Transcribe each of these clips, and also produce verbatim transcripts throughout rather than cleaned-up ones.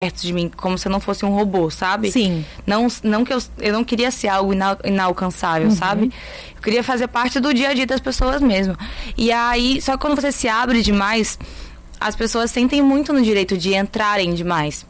perto de mim, como se eu não fosse um robô, sabe? Sim. Não, não que eu, eu não queria ser algo ina, inalcançável, uhum. sabe? Eu queria fazer parte do dia a dia das pessoas mesmo. E aí, só que quando você se abre demais, as pessoas sentem muito no direito de entrarem demais.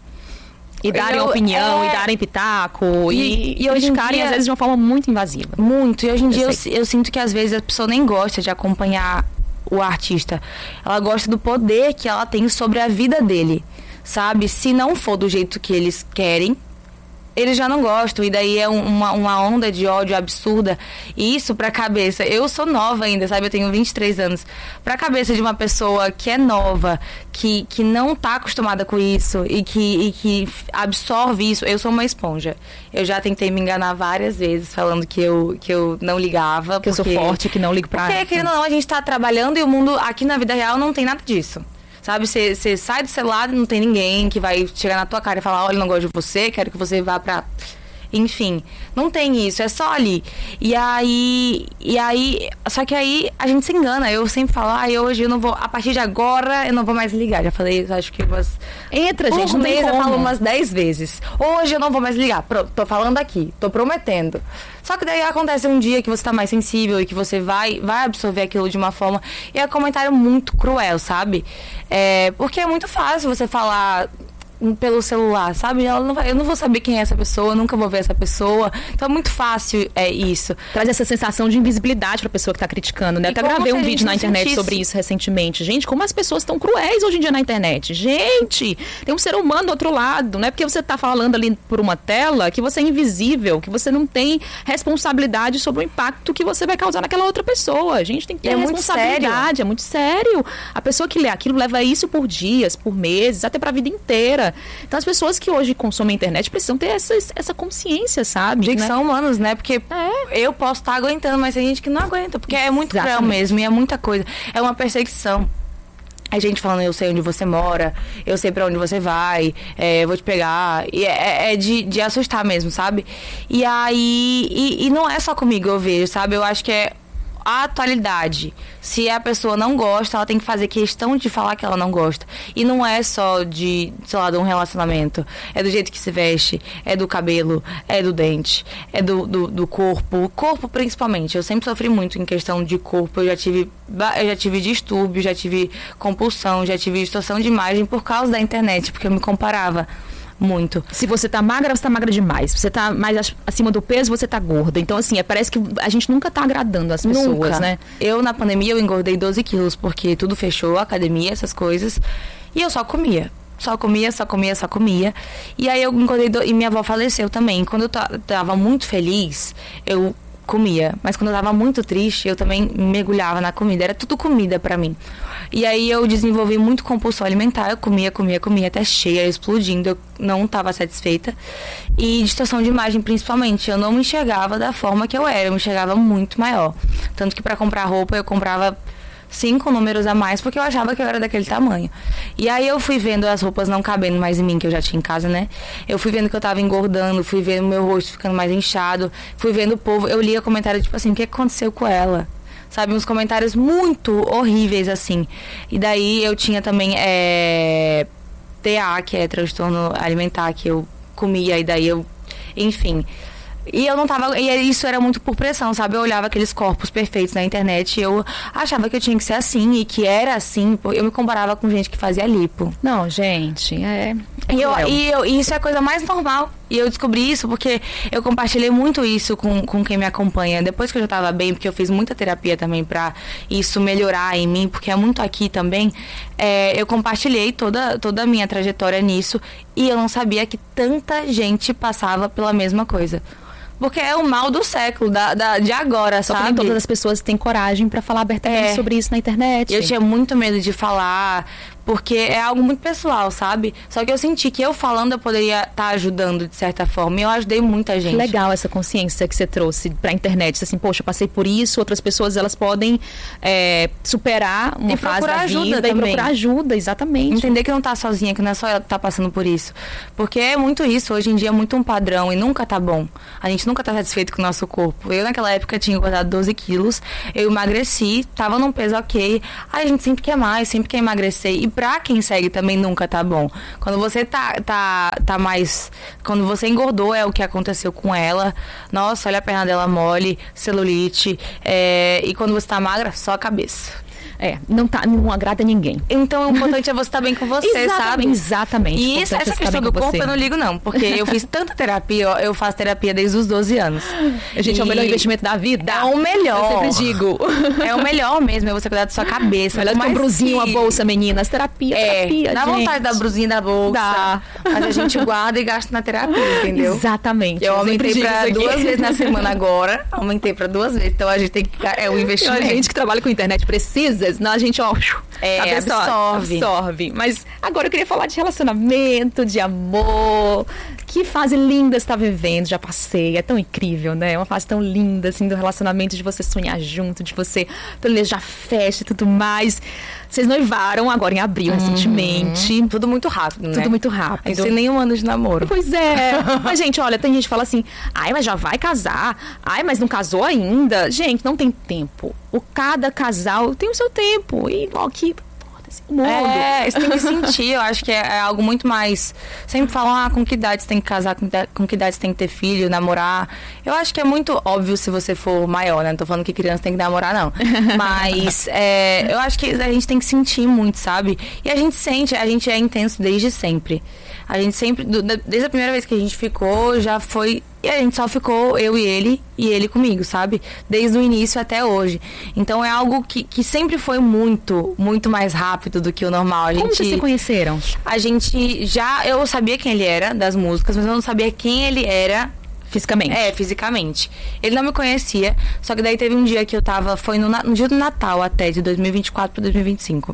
E darem eu, opinião, é... e darem pitaco, e, e, e hoje criticarem, dia... às vezes, de uma forma muito invasiva. Muito. E hoje em eu dia, eu, eu sinto que, às vezes, a pessoa nem gosta de acompanhar o artista. Ela gosta do poder que ela tem sobre a vida dele. Sabe? Se não for do jeito que eles querem, eles já não gostam. E daí é uma, uma onda de ódio absurda. E isso pra cabeça... Eu sou nova ainda, sabe? Eu tenho vinte e três anos. Pra cabeça de uma pessoa que é nova, que, que não tá acostumada com isso e que, e que absorve isso... Eu sou uma esponja. Eu já tentei me enganar várias vezes, falando que eu, que eu não ligava. Que porque, eu sou forte, que não ligo pra... Porque, querendo ou não, a gente tá trabalhando e o mundo aqui na vida real não tem nada disso. Sabe, você sai do celular e não tem ninguém que vai chegar na tua cara e falar, olha, não gosto de você, quero que você vá pra... Enfim, não tem isso, é só ali. E aí, e aí, só que aí a gente se engana. Eu sempre falo, ah, hoje eu não vou, a partir de agora eu não vou mais ligar. Já falei, acho que umas... Entra, gente, não tem como. Eu falo umas dez vezes. Hoje eu não vou mais ligar, Pro, tô falando aqui, tô prometendo. Só que daí acontece um dia que você tá mais sensível e que você vai, vai absorver aquilo de uma forma... E é um comentário muito cruel, sabe? É, porque é muito fácil você falar... pelo celular, sabe? Ela não vai, eu não vou saber quem é essa pessoa, eu nunca vou ver essa pessoa. Então é muito fácil é isso. Traz essa sensação de invisibilidade pra pessoa que tá criticando, né? Eu até gravei um vídeo na internet sentisse. sobre isso recentemente. Gente, como as pessoas estão cruéis hoje em dia na internet. Gente, tem um ser humano do outro lado. Não é porque você tá falando ali por uma tela que você é invisível, que você não tem responsabilidade sobre o impacto que você vai causar naquela outra pessoa. A gente tem que ter é responsabilidade. É muito sério. A pessoa que lê aquilo leva isso por dias, por meses, até pra vida inteira. Então as pessoas que hoje consomem a internet precisam ter essa, essa consciência, sabe? De que né? são humanos, né? Porque é. eu posso estar tá aguentando, mas tem gente que não aguenta, porque é muito cruel mesmo, e é muita coisa. É uma perseguição. É gente falando, eu sei onde você mora, eu sei pra onde você vai, é, eu vou te pegar. E é, é de, de assustar mesmo, sabe? E aí, e, e não é só comigo, eu vejo, sabe? Eu acho que é a atualidade. Se a pessoa não gosta, ela tem que fazer questão de falar que ela não gosta. E não é só de, sei lá, de um relacionamento. É do jeito que se veste, é do cabelo, é do dente, é do, do, do corpo. O corpo, principalmente. Eu sempre sofri muito em questão de corpo. Eu já tive, eu já tive distúrbio, já tive compulsão, já tive distorção de imagem por causa da internet, porque eu me comparava muito. Se você tá magra, você tá magra demais. Se você tá mais acima do peso, você tá gorda. Então, assim, é, parece que a gente nunca tá agradando as pessoas, nunca. né? Eu, na pandemia, eu engordei doze quilos, porque tudo fechou, academia, essas coisas. E eu só comia. Só comia, só comia, só comia. E aí eu engordei, do... e minha avó faleceu também. Quando eu tava muito feliz, eu comia. Mas quando eu tava muito triste, eu também mergulhava na comida. Era tudo comida pra mim. E aí eu desenvolvi muito compulsão alimentar. Eu comia, comia, comia até cheia, explodindo. Eu não estava satisfeita. E distorção de imagem, principalmente. Eu não me enxergava da forma que eu era. Eu me enxergava muito maior. Tanto que pra comprar roupa, eu comprava cinco números a mais, porque eu achava que eu era daquele tamanho. E aí eu fui vendo as roupas não cabendo mais em mim, que eu já tinha em casa, né? Eu fui vendo que eu tava engordando, fui vendo meu rosto ficando mais inchado, fui vendo o povo, eu lia comentário tipo assim, o que aconteceu com ela? Sabe, uns comentários muito horríveis, assim. E daí eu tinha também é, T A, que é transtorno alimentar, que eu comia, e daí eu, enfim... E eu não tava... E isso era muito por pressão, sabe? Eu olhava aqueles corpos perfeitos na internet e eu achava que eu tinha que ser assim e que era assim. Eu me comparava com gente que fazia lipo. Não, gente, é... é e, eu, e, eu, e isso é a coisa mais normal. E eu descobri isso porque eu compartilhei muito isso com, com quem me acompanha. Depois que eu já tava bem, porque eu fiz muita terapia também pra isso melhorar em mim, porque é muito aqui também, é, eu compartilhei toda, toda a minha trajetória nisso e eu não sabia que tanta gente passava pela mesma coisa. Porque é o mal do século, da, da, de agora, Só sabe? que nem todas as pessoas têm coragem pra falar abertamente é. sobre isso na internet. Eu tinha muito medo de falar, porque é algo muito pessoal, sabe? Só que eu senti que eu falando eu poderia estar tá ajudando de certa forma. E eu ajudei muita gente. Legal essa consciência que você trouxe pra internet. Assim, poxa, eu passei por isso, outras pessoas elas podem é, superar uma e fase da ajuda vida também. E procurar ajuda, exatamente. Entender que não tá sozinha, que não é só ela que tá passando por isso. Porque é muito isso, hoje em dia é muito um padrão e nunca tá bom. A gente nunca tá satisfeito com o nosso corpo. Eu naquela época tinha engordado doze quilos, eu emagreci, tava num peso ok. Aí a gente sempre quer mais, sempre quer emagrecer. E pra quem segue também nunca tá bom. Quando você tá, tá, tá mais... Quando você engordou, é o que aconteceu com ela. Nossa, olha a perna dela mole, celulite. É, e quando você tá magra, só a cabeça. É, não, tá, não agrada ninguém. Então, o importante é você estar bem com você, exatamente, sabe? Exatamente. E isso, essa questão do corpo, eu não ligo, não. Porque eu fiz tanta terapia, eu, eu faço terapia desde os doze anos. Gente, e é o melhor investimento da vida. É o melhor. Eu sempre digo. É o melhor mesmo, é você cuidar da sua cabeça. Melhor do que um brusinho, uma bolsa, meninas. Terapia, é, terapia, dá gente. vontade da brusinha da bolsa. Dá. Mas a gente guarda e gasta na terapia, entendeu? Exatamente. Eu aumentei pra duas vezes na semana agora. Aumentei pra duas vezes. Então, a gente tem que... É o investimento. A gente que trabalha com internet precisa, senão a gente, ó... É, absorve. absorve. Mas agora eu queria falar de relacionamento, de amor. Que fase linda você tá vivendo, já passei. É tão incrível, né? É uma fase tão linda, assim, do relacionamento, de você sonhar junto, de você planejar festa e tudo mais. Vocês noivaram agora em abril, uhum. recentemente. Tudo muito rápido, né? Tudo muito rápido. Sem nenhum ano de namoro. Pois é. Mas, gente, olha, tem gente que fala assim, ai, mas já vai casar. Ai, mas não casou ainda. Gente, não tem tempo. O cada casal tem o seu tempo. E igual aqui... Mundo. É, você tem que sentir, eu acho que é, é algo muito mais... Sempre falam, ah, com que idade você tem que casar, com, com que idade você tem que ter filho, namorar. Eu acho que é muito óbvio se você for maior, né? Não tô falando que criança tem que namorar, não. Mas é, eu acho que a gente tem que sentir muito, sabe? E a gente sente, a gente é intenso desde sempre. A gente sempre, desde a primeira vez que a gente ficou, já foi... E a gente só ficou, eu e ele, e ele comigo, sabe? Desde o início até hoje. Então é algo que, que sempre foi muito, muito mais rápido do que o normal. A gente, como vocês se conheceram? A gente já... Eu sabia quem ele era, das músicas, mas eu não sabia quem ele era... Fisicamente? É, fisicamente. Ele não me conhecia, só que daí teve um dia que eu tava... Foi no, no dia do Natal até, de dois mil e vinte e quatro para dois mil e vinte e cinco.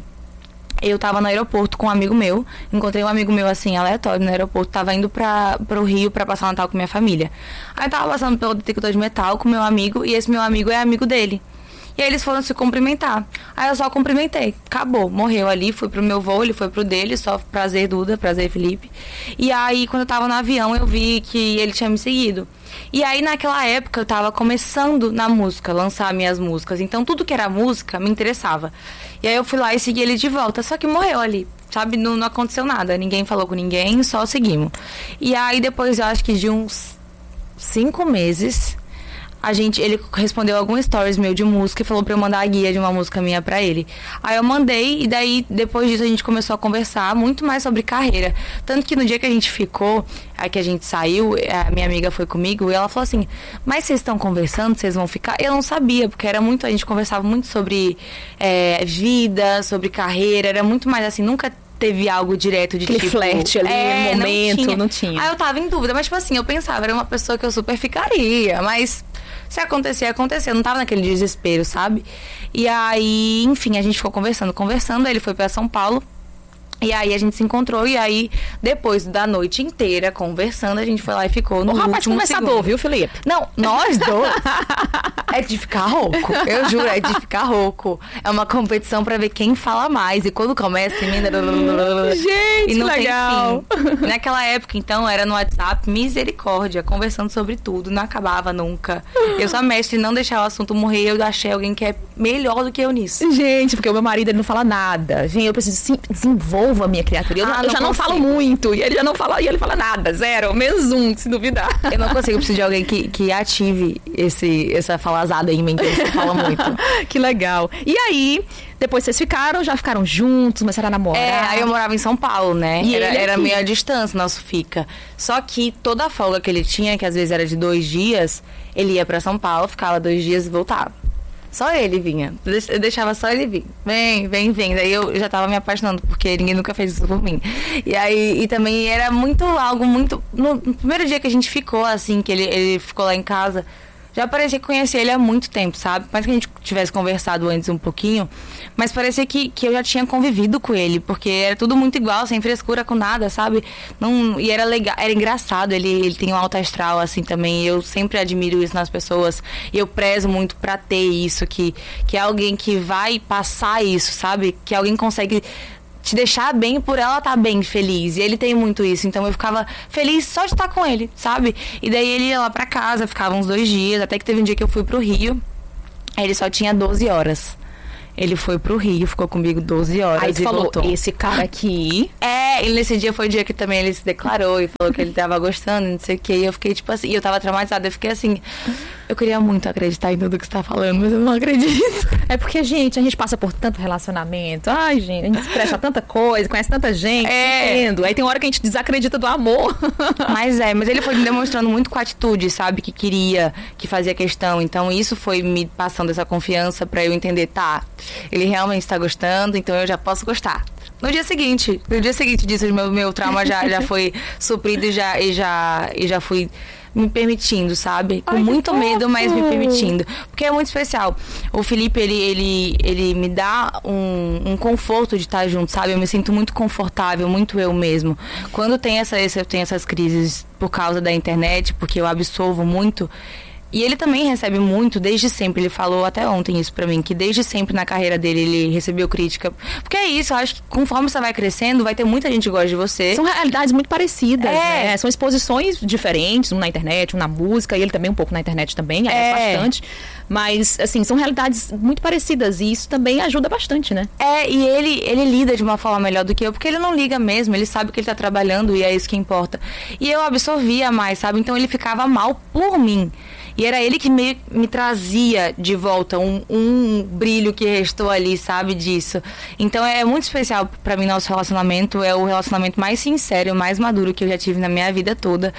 Eu tava no aeroporto com um amigo meu. Encontrei um amigo meu, assim, aleatório no aeroporto. Tava indo pra, pro Rio pra passar o Natal com minha família. Aí eu tava passando pelo detector de metal com meu amigo. E esse meu amigo é amigo dele. E aí eles foram se cumprimentar. Aí eu só cumprimentei. Acabou. Morreu ali. Fui pro meu voo, ele foi pro dele. Só prazer, Duda. Prazer, Felipe. E aí, quando eu tava no avião, eu vi que ele tinha me seguido. E aí, naquela época, eu tava começando na música, lançar minhas músicas. Então, tudo que era música me interessava. E aí, eu fui lá e segui ele de volta. Só que morreu ali, sabe? Não, não aconteceu nada. Ninguém falou com ninguém, só seguimos. E aí, depois, eu acho que de uns cinco meses... A gente, ele respondeu alguns stories meu de música e falou pra eu mandar a guia de uma música minha pra ele. Aí eu mandei e daí, depois disso, a gente começou a conversar muito mais sobre carreira. Tanto que no dia que a gente ficou, aí que a gente saiu, a minha amiga foi comigo e ela falou assim, mas vocês estão conversando, vocês vão ficar? Eu não sabia, porque era muito, a gente conversava muito sobre é, vida, sobre carreira, era muito mais assim, nunca... Teve algo direto de aquele tipo... flerte ali, é, momento, não tinha. não tinha. Aí eu tava em dúvida, mas tipo assim, eu pensava, era uma pessoa que eu super ficaria, mas se acontecer, acontecer. Eu não tava naquele desespero, sabe? E aí, enfim, a gente ficou conversando, conversando, aí ele foi pra São Paulo. E aí a gente se encontrou e aí, depois da noite inteira conversando, a gente foi lá e ficou no o rapaz último conversador, segundo. viu, Felipe? Não, nós dois. É de ficar rouco. Eu juro, é de ficar rouco. É uma competição pra ver quem fala mais. E quando começa, emenda... Gente, e não legal. Tem fim. Naquela época, então, era no WhatsApp, misericórdia, conversando sobre tudo. Não acabava nunca. Eu sou a mestre em não deixar o assunto morrer. Eu achei alguém que é melhor do que eu nisso. Gente, porque o meu marido, ele não fala nada. Gente, eu preciso desenvolver a minha criatura. Eu, ah, eu já não falo muito. E ele já não fala, e ele fala nada. Zero. Menos um, se duvidar. Eu não consigo, eu preciso de alguém que, que ative esse, essa falazada em mim, que você fala muito. Que legal. E aí, depois vocês ficaram, já ficaram juntos, começaram a namorar. É, aí eu morava em São Paulo, né? E era era meio a distância, nosso fica. Só que toda a folga que ele tinha, que às vezes era de dois dias, ele ia pra São Paulo, ficava dois dias e voltava. Só ele vinha. Eu deixava só ele vir. Vem, vem, vem. Daí eu já tava me apaixonando, porque ninguém nunca fez isso por mim. E aí, e também era muito, algo muito... No, no primeiro dia que a gente ficou, assim, que ele, ele ficou lá em casa, já parecia que conhecia ele há muito tempo, sabe? Mas que a gente tivesse conversado antes um pouquinho, mas parecia que, que eu já tinha convivido com ele, porque era tudo muito igual, sem frescura com nada, sabe? Não, e era legal, era engraçado, ele, ele tem um alto astral, assim, também, eu sempre admiro isso nas pessoas, e eu prezo muito pra ter isso, que, que é alguém que vai passar isso, sabe? Que alguém consegue... te deixar bem por ela estar bem, feliz. E ele tem muito isso. Então eu ficava feliz só de estar com ele, sabe? E daí ele ia lá pra casa, ficava uns dois dias. Até que teve um dia que eu fui pro Rio. Aí ele só tinha doze horas. Ele foi pro Rio, ficou comigo doze horas. Aí tu e falou, voltou. esse cara aqui... É, e nesse dia foi o dia que também ele se declarou e falou que ele tava gostando, não sei o que. E eu fiquei tipo assim, e eu tava traumatizada, eu fiquei assim... Eu queria muito acreditar em tudo que você tá falando, mas eu não acredito. É porque, gente, a gente passa por tanto relacionamento. Ai, gente, a gente se presta tanta coisa, conhece tanta gente, É. entendo. Aí tem hora que a gente desacredita do amor. Mas é, mas ele foi me demonstrando muito com atitude, sabe? Que queria, que fazia questão. Então isso foi me passando essa confiança pra eu entender, tá, ele realmente tá gostando, então eu já posso gostar. No dia seguinte, no dia seguinte disso, meu, meu trauma já, já foi suprido e já, e, já, e já fui me permitindo, sabe? Com Ai, muito que medo, fofo. mas me permitindo. Porque é muito especial. O Felipe, ele, ele, ele me dá um, um conforto de estar junto, sabe? Eu me sinto muito confortável, muito eu mesmo. Quando tem essa, eu tenho essas crises por causa da internet, porque eu absolvo muito... E ele também recebe muito, desde sempre. Ele falou até ontem isso pra mim, que desde sempre na carreira dele ele recebeu crítica. Porque é isso, eu acho que conforme você vai crescendo, vai ter muita gente que gosta de você. São realidades muito parecidas, É. né? São exposições diferentes, um na internet, um na música, e ele também um pouco na internet também, aliás, É. bastante. Mas, assim, são realidades muito parecidas e isso também ajuda bastante, né? É, e ele, ele lida de uma forma melhor do que eu, porque ele não liga mesmo, ele sabe que ele tá trabalhando e é isso que importa. E eu absorvia mais, sabe? Então ele ficava mal por mim. E era ele que me, me trazia de volta um, um brilho que restou ali, sabe, disso. Então é muito especial pra mim nosso relacionamento. É o relacionamento mais sincero, mais maduro que eu já tive na minha vida toda.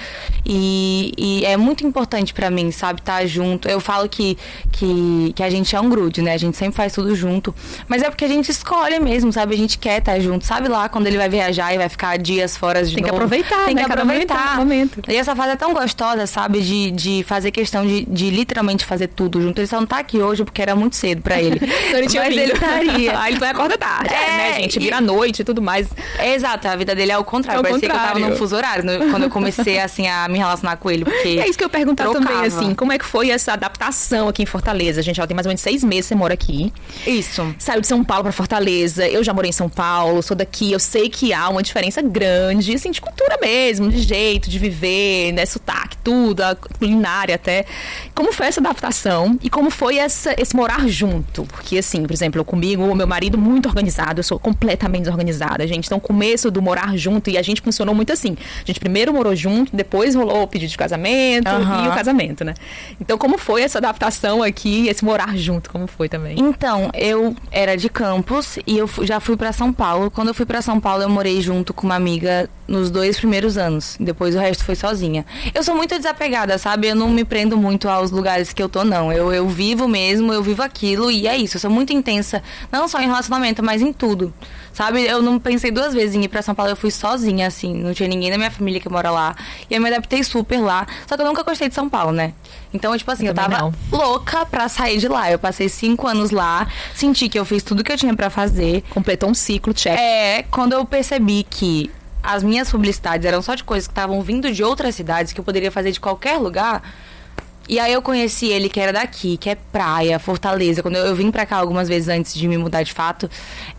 E, e é muito importante pra mim, sabe, estar junto. Eu falo que, que, que a gente é um grude, né? A gente sempre faz tudo junto. Mas é porque a gente escolhe mesmo, sabe? A gente quer estar junto. Sabe lá, quando ele vai viajar e vai ficar dias fora de Tem que novo? aproveitar, Tem né? que Cada momento é um aproveitar. momento. E essa fase é tão gostosa, sabe? De, de fazer questão de, de literalmente fazer tudo junto. Ele só não tá aqui hoje porque era muito cedo pra ele. Então ele tinha Mas vindo. ele estaria. Aí ele vai acordar tarde, É, né, gente? e- Vira à noite e tudo mais. É, exato, a vida dele é o contrário. É o Parecia que eu tava contrário. num fuso horário no- quando eu comecei assim a me relacionar com ele. Porque E é isso que eu ia perguntar trocava. também, assim, como é que foi essa adaptação aqui em Fortaleza? Gente, ela tem mais ou menos seis meses que você mora aqui. Isso. Saiu de São Paulo pra Fortaleza, eu já morei em São Paulo, sou daqui, eu sei que há uma diferença grande, assim, de cultura mesmo, de jeito de viver, né, sotaque, tudo, a culinária até. Como foi essa adaptação e como foi essa, esse morar junto? Porque, assim, por exemplo, eu comigo, o meu marido muito organizado, eu sou completamente desorganizada, gente. Então, o começo do morar junto, e a gente funcionou muito assim. A gente primeiro morou junto, depois rolou o pedido de casamento Aham. e o casamento, né? Então, como foi essa adaptação aqui, esse morar junto, como foi também? Então, eu era de Campos e eu fu- já fui pra São Paulo. Quando eu fui pra São Paulo, eu morei junto com uma amiga nos dois primeiros anos. Depois o resto foi sozinha. Eu sou muito desapegada, sabe? Eu não me prendo muito aos lugares que eu tô, não. Eu, eu vivo mesmo, eu vivo aquilo e é isso. Eu sou muito intensa, não só em relacionamento, mas em tudo. Sabe? Eu não pensei duas vezes em ir pra São Paulo, eu fui sozinha, assim. Não tinha ninguém da minha família que mora lá. E eu me adaptei super lá. Só que eu nunca gostei de São Paulo, né? Então, tipo assim, Eu eu, também tava não. louca pra sair de lá. Eu passei cinco anos lá, senti que eu fiz tudo que eu tinha pra fazer. Completou um ciclo, check. É, quando eu percebi que as minhas publicidades eram só de coisas que estavam vindo de outras cidades, que eu poderia fazer de qualquer lugar. E aí eu conheci ele, que era daqui, que é praia, Fortaleza. Quando eu, eu vim pra cá algumas vezes antes de me mudar de fato.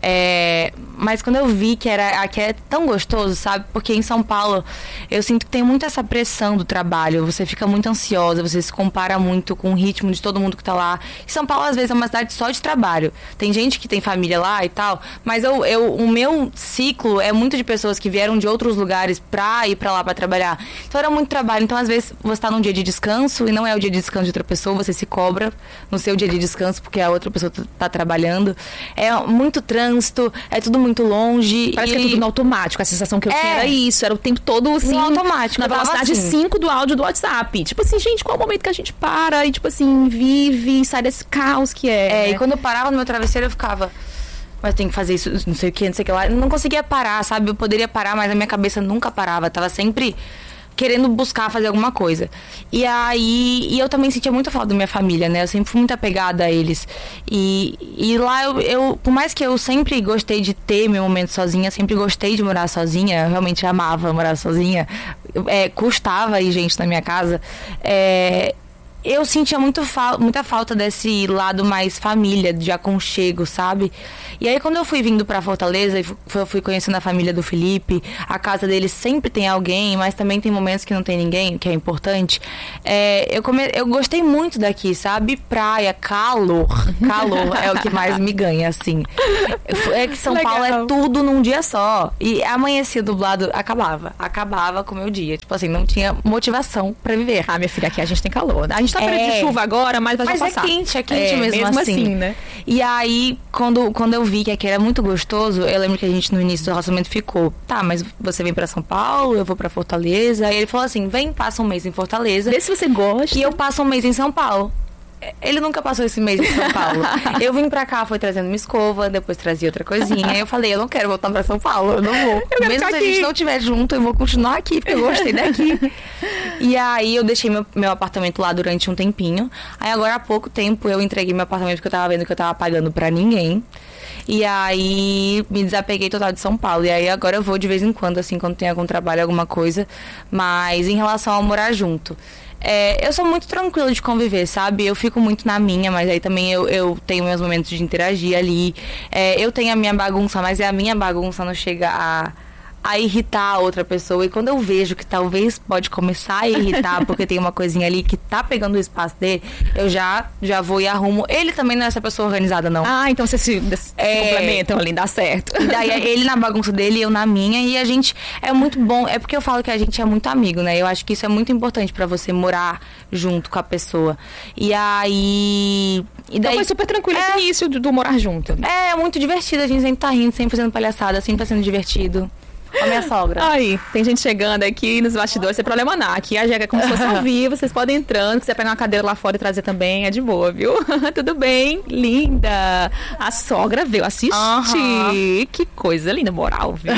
É, mas quando eu vi que era aqui é tão gostoso, sabe? Porque em São Paulo eu sinto que tem muito essa pressão do trabalho. Você fica muito ansiosa, você se compara muito com o ritmo de todo mundo que tá lá. E São Paulo, às vezes, é uma cidade só de trabalho. Tem gente que tem família lá e tal, mas eu, eu, o meu ciclo é muito de pessoas que vieram de outros lugares pra ir pra lá pra trabalhar. Então era muito trabalho. Então, às vezes, você tá num dia de descanso e não é o dia de descanso de outra pessoa, você se cobra no seu dia de descanso porque a outra pessoa tá, tá trabalhando. É muito trânsito, é tudo muito longe. Parece e... que é tudo no automático. A sensação que eu É. tinha era isso. Era o tempo todo, assim, No automático, na eu tava velocidade assim. cinco do áudio do WhatsApp. Tipo assim, gente, qual é o momento que a gente para e, tipo assim, vive, sai desse caos que é. É, né? e quando eu parava no meu travesseiro, eu ficava... Mas tem que fazer isso, não sei o que, não sei o que lá. Eu não conseguia parar, sabe? Eu poderia parar, mas a minha cabeça nunca parava. Tava sempre querendo buscar fazer alguma coisa. E aí... E eu também sentia muita falta da minha família, né? Eu sempre fui muito apegada a eles. E, e lá, eu, eu... Por mais que eu sempre gostei de ter meu momento sozinha, sempre gostei de morar sozinha. Eu realmente amava morar sozinha. É, custava ir gente na minha casa. É... eu sentia muito fa- muita falta desse lado mais família, de aconchego, sabe? E aí, quando eu fui vindo pra Fortaleza, eu fui conhecendo a família do Felipe, a casa dele sempre tem alguém, mas também tem momentos que não tem ninguém, que é importante. É, eu, come... eu gostei muito daqui, sabe? Praia, calor. Calor é o que mais me ganha, assim. É que São Legal. Paulo é tudo num dia só. E amanhecia dublado, acabava. Acabava com o meu dia. Tipo assim, não tinha motivação pra viver. Ah, minha filha, aqui a gente tem calor. A gente tá perto é... de chuva agora, mas vai mas já passar. Mas é quente, é quente é, mesmo, mesmo assim. assim, né? E aí, quando, quando eu vi que aqui era muito gostoso, eu lembro que a gente no início do relacionamento ficou, tá, mas você vem pra São Paulo, eu vou pra Fortaleza. Aí ele falou assim, vem, passa um mês em Fortaleza. Vê se você gosta. E eu passo um mês em São Paulo. Ele nunca passou esse mês em São Paulo. Eu vim pra cá, foi trazendo uma escova, depois trazia outra coisinha. Aí eu falei, eu não quero voltar pra São Paulo, eu não vou. Eu Mesmo se a gente não estiver junto, eu vou continuar aqui, porque eu gostei daqui. E aí eu deixei meu, meu apartamento lá durante um tempinho. Aí agora há pouco tempo eu entreguei meu apartamento, porque eu tava vendo que eu tava pagando pra ninguém. E aí me desapeguei total de São Paulo. E aí agora eu vou de vez em quando, assim, quando tem algum trabalho, alguma coisa. Mas em relação ao morar junto, É, eu sou muito tranquila de conviver, sabe? Eu fico muito na minha, mas aí também eu, eu tenho meus momentos de interagir ali. É, eu tenho a minha bagunça, mas é a minha bagunça, não chega a, a irritar a outra pessoa. E quando eu vejo que talvez pode começar a irritar, porque tem uma coisinha ali que tá pegando o espaço dele, eu já, já vou e arrumo. Ele também não é essa pessoa organizada, não. Ah, então vocês se, se é, complementam ali, dá certo. E daí ele na bagunça dele e eu na minha. E a gente é muito bom. É porque eu falo que a gente é muito amigo, né? Eu acho que isso é muito importante pra você morar junto com a pessoa. E aí... E daí, então foi super tranquilo é, esse início do, do morar junto. É, é muito divertido. A gente sempre tá rindo, sempre fazendo palhaçada, sempre tá sendo divertido. A minha sogra. Aí, tem gente chegando aqui nos bastidores, sem problema não. Aqui a Jeca é como se fosse ao vivo, vocês podem entrando, se quiser pegar uma cadeira lá fora e trazer também, é de boa, viu? Tudo bem? Linda! A sogra veio assistir. Uhum. Que coisa linda, moral, viu?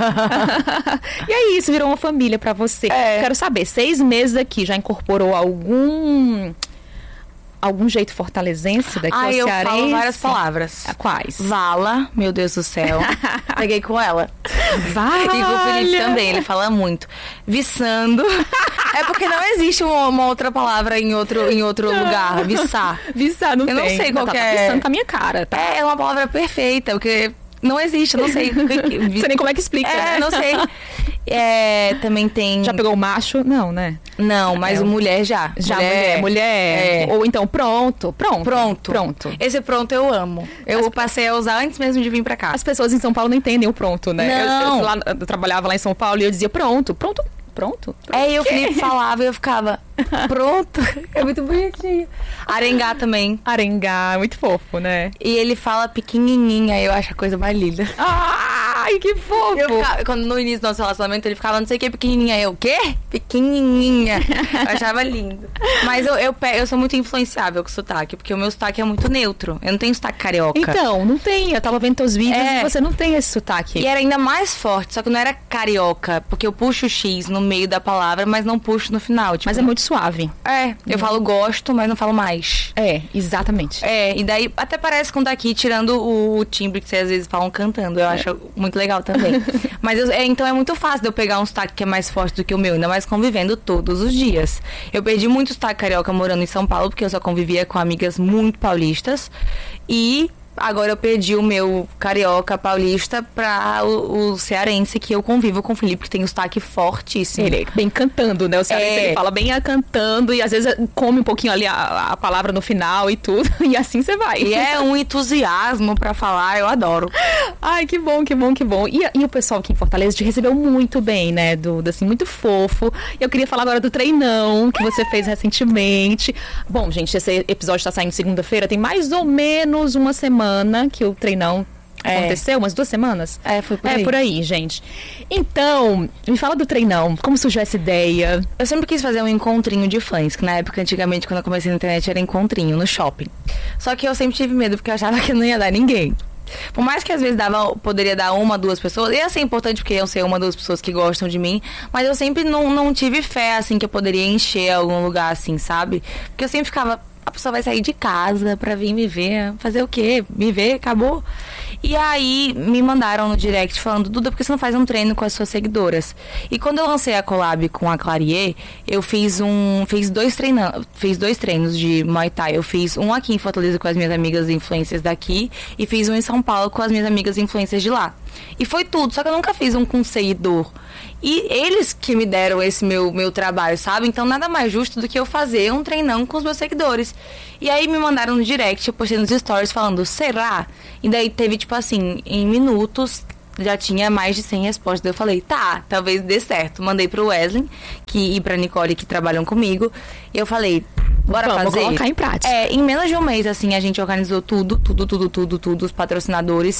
E é isso, virou uma família pra você. É. Quero saber, seis meses aqui, já incorporou algum... algum jeito fortalezense daqui ah, ao eu cearense? Falo várias palavras. A quais? Vala, meu Deus do céu. Peguei com ela. Vale. E com o Felipe também, ele fala muito. Viçando. É porque não existe uma, uma outra palavra em outro, em outro lugar. Viçar. Viçar, não eu tem. Eu não sei qual tá, que tá é. Viçando com a minha cara, tá? É, é uma palavra perfeita, porque... Não existe, eu não sei. Não sei nem como é que explica, é, né? não sei. É, também tem... Já pegou o macho? Não, né? Não, mas é, mulher já. Já, mulher. mulher, mulher. É. Ou então, pronto, pronto. Pronto. Pronto. Esse pronto eu amo. Eu As... passei a usar antes mesmo de vir pra cá. As pessoas em São Paulo não entendem o pronto, né? Não. Eu, eu, lá, eu trabalhava lá em São Paulo e eu dizia pronto, pronto. Pronto? Pronto? É, e o Felipe falava e eu ficava, pronto. É muito bonitinho. Arengar também. Arengar, muito fofo, né? E ele fala pequenininha, eu acho a coisa mais linda. Ai, que fofo. Eu ficava, quando no início do nosso relacionamento ele ficava, não sei o que, pequenininha. Eu, o quê? Pequenininha. Eu achava lindo. Mas eu, eu, eu sou muito influenciável com o sotaque, porque o meu sotaque é muito neutro. Eu não tenho sotaque carioca. Então, não tem. Eu tava vendo teus vídeos é. e você não tem esse sotaque. E era ainda mais forte, só que não era carioca, porque eu puxo o X no meio da palavra, mas não puxo no final. Tipo, mas é muito suave. É, eu hum. falo gosto, mas não falo mais. É, exatamente. É, e daí até parece com daqui, tirando o, o timbre que vocês às vezes falam cantando. Eu é. acho muito legal também. Mas eu, é, então é muito fácil de eu pegar um sotaque que é mais forte do que o meu, ainda mais convivendo todos os dias. Eu perdi muito sotaque carioca morando em São Paulo, porque eu só convivia com amigas muito paulistas. E... agora eu perdi o meu carioca paulista pra o, o cearense, que eu convivo com o Felipe, que tem um sotaque fortíssimo. Ele vem cantando, né? O cearense, é. ele fala bem a cantando e às vezes come um pouquinho ali a, a palavra no final e tudo. E assim você vai. E é um entusiasmo pra falar, eu adoro. Ai, que bom, que bom, que bom. E, e o pessoal aqui em Fortaleza te recebeu muito bem, né, Duda? Assim, muito fofo. Eu queria falar agora do treinão que você fez recentemente. Bom, gente, esse episódio tá saindo segunda-feira, tem mais ou menos uma semana que o treinão é. aconteceu, umas duas semanas? É, foi por aí. É, por aí, gente. Então, me fala do treinão, como surgiu essa ideia? Eu sempre quis fazer um encontrinho de fãs, que na época, antigamente, quando eu comecei na internet, era encontrinho, no shopping. Só que eu sempre tive medo, porque eu achava que não ia dar ninguém. Por mais que às vezes dava, poderia dar uma, duas pessoas, ia ser importante porque iam ser uma, duas pessoas que gostam de mim, mas eu sempre não, não tive fé, assim, que eu poderia encher algum lugar, assim, sabe? Porque eu sempre ficava... a pessoa vai sair de casa pra vir me ver, fazer o quê? Me ver, acabou. E aí me mandaram no direct falando, Duda, por que você não faz um treino com as suas seguidoras? E quando eu lancei a collab com a Clarier, eu fiz um fiz dois, treina, fiz dois treinos de Muay Thai. Eu fiz um aqui em Fortaleza com as minhas amigas influencers daqui e fiz um em São Paulo com as minhas amigas influencers de lá. E foi tudo, só que eu nunca fiz um com seguidor. E eles que me deram esse meu, meu trabalho, sabe? Então nada mais justo do que eu fazer um treinão com os meus seguidores. E aí me mandaram no direct, eu postei nos stories falando, será? E daí teve tipo assim, em minutos já tinha mais de cem respostas. Daí eu falei, tá, talvez dê certo. Mandei pro Wesley que, e pra Nicole, que trabalham comigo. E eu falei, bora Vamos fazer. colocar em prática. É, em menos de um mês, assim, a gente organizou tudo, tudo, tudo, tudo, tudo, os patrocinadores.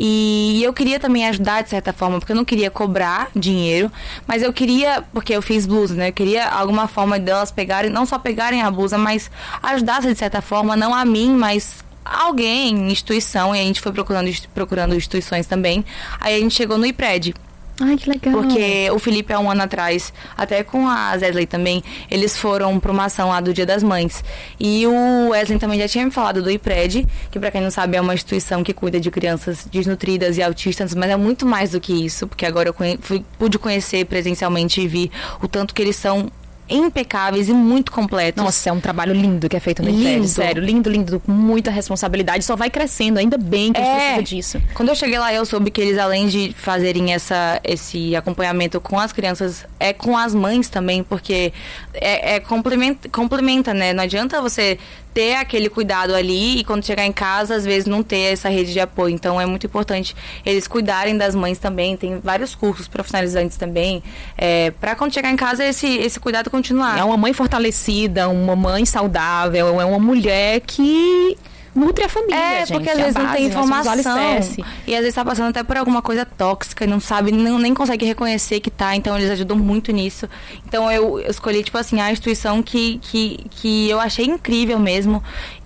E eu queria também ajudar, de certa forma, porque eu não queria cobrar dinheiro, mas eu queria, porque eu fiz blusa, né? Eu queria alguma forma delas pegarem, não só pegarem a blusa, mas ajudar, de certa forma, não a mim, mas alguém, instituição, e a gente foi procurando, procurando instituições também. Aí a gente chegou no IPRED. Ai, que legal. Porque o Felipe, há um ano atrás, até com a Zesley também, eles foram para uma ação lá do Dia das Mães. E o Wesley também já tinha me falado do IPRED, que pra quem não sabe é uma instituição que cuida de crianças desnutridas e autistas, mas é muito mais do que isso, porque agora eu conhe- fui, pude conhecer presencialmente e vi o tanto que eles são impecáveis e muito completos. Nossa, é um trabalho lindo que é feito no IPRED, sério, lindo, lindo, com muita responsabilidade, só vai crescendo, ainda bem que a gente É, precisa disso. quando eu cheguei lá, eu soube que eles, além de fazerem essa, esse acompanhamento com as crianças, é com as mães também, porque é, é complementa, complementa, né? Não adianta você ter aquele cuidado ali e quando chegar em casa, às vezes não ter essa rede de apoio. Então é muito importante eles cuidarem das mães também. Tem vários cursos profissionalizantes também, é, para quando chegar em casa esse, esse cuidado continuar. É uma mãe fortalecida, uma mãe saudável, é uma mulher que nutre a família, É, gente. porque às é a vezes não base, tem nós somos o informação. alicerce. E às vezes tá passando até por alguma coisa tóxica e não sabe, nem, nem consegue reconhecer que tá. Então eles ajudam muito nisso. Então eu, eu escolhi, tipo assim, a instituição que, que, que eu achei incrível mesmo.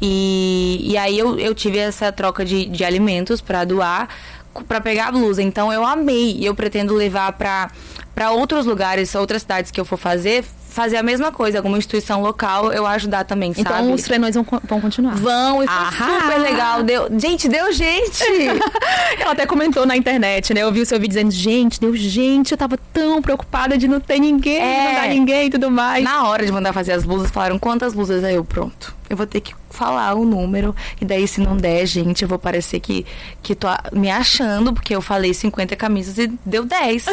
E, e aí eu, eu tive essa troca de, de alimentos pra doar, pra pegar a blusa. Então eu amei. E eu pretendo levar pra, pra outros lugares, outras cidades que eu for fazer, fazer a mesma coisa, alguma instituição local, eu ajudar também, Então sabe? os treinões vão, vão continuar. Vão, e foi Ahá. super legal. Deu, gente, deu gente! Ela até comentou na internet, né? Eu vi o seu vídeo dizendo, gente, deu gente, eu tava tão preocupada de não ter ninguém, É. de não dar ninguém e tudo mais. Na hora de mandar fazer as blusas, falaram quantas blusas. Aí eu, pronto, eu vou ter que falar o número. E daí, se não der, gente, eu vou parecer que, que tô me achando, porque eu falei cinquenta camisas e deu dez.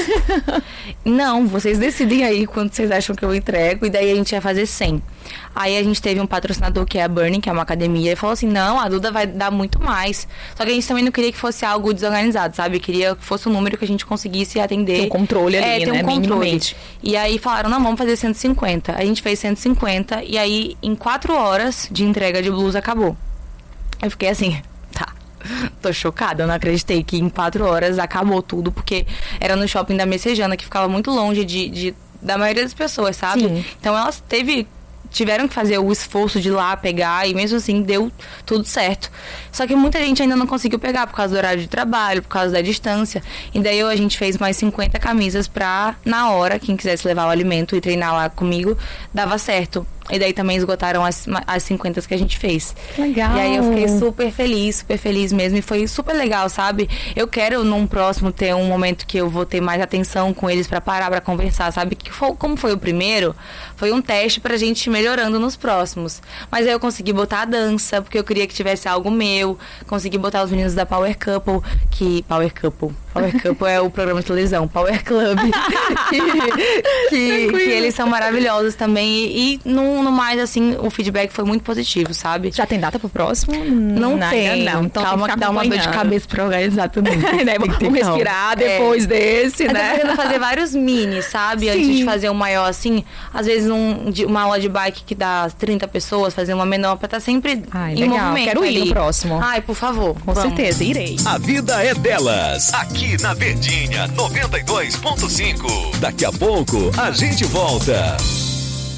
Não, vocês decidem aí quanto vocês acham que eu entrego. E daí a gente ia fazer cem. Aí a gente teve um patrocinador que é a Burning, que é uma academia, e falou assim, não, a Duda vai dar muito mais. Só que a gente também não queria que fosse algo desorganizado, sabe? Queria que fosse um número que a gente conseguisse atender. Tem um controle ali, é, tem um né? controle. Minimamente. E aí falaram, não, vamos fazer cento e cinquenta. A gente fez cento e cinquenta e aí em quatro horas de entrega de blusa acabou. Eu fiquei assim, tá, tô chocada, eu não acreditei que em quatro horas acabou tudo, porque era no shopping da Messejana, que ficava muito longe de, de, da maioria das pessoas, sabe? Sim. Então elas teve... tiveram que fazer o esforço de ir lá pegar e mesmo assim deu tudo certo. Só que muita gente ainda não conseguiu pegar por causa do horário de trabalho, por causa da distância. E daí a gente fez mais cinquenta camisas pra, na hora, quem quisesse levar o alimento e treinar lá comigo, dava certo. E daí também esgotaram as, as cinquenta que a gente fez. Legal. E aí eu fiquei super feliz, super feliz mesmo. E foi super legal, sabe? Eu quero num próximo ter um momento que eu vou ter mais atenção com eles pra parar, pra conversar, sabe? Que foi, como foi o primeiro, foi um teste pra gente ir melhorando nos próximos. Mas aí eu consegui botar a dança, porque eu queria que tivesse algo meu. Consegui botar os meninos da Power Couple, que... Power Couple. Power Couple é o programa de televisão. Power Club. que, que, que eles são maravilhosos também. E, e no, no mais, assim, o feedback foi muito positivo, sabe? Já tem data pro próximo? Não, não tem. Ainda não. Então calma tem que que dá uma dor de acompanhando. cabeça pra organizar também. né? Vamos respirar depois É. desse, Eu tô né? querendo fazer vários mini, sabe? Sim. Antes de fazer um maior, assim. Às vezes um, de- uma aula de bike que dá trinta pessoas, fazer uma menor pra estar sempre Ai, em legal. movimento Quero ir ali. no próximo. Ai, por favor. Com vamos. certeza, irei. A vida é delas, aqui na Verdinha noventa e dois ponto cinco. Daqui a pouco a gente volta.